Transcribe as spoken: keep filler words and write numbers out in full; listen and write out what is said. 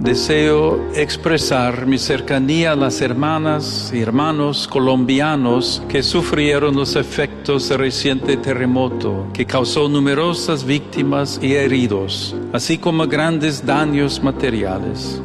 Deseo expresar mi cercanía a las hermanas y hermanos colombianos que sufrieron los efectos del reciente terremoto, que causó numerosas víctimas y heridos, así como grandes daños materiales.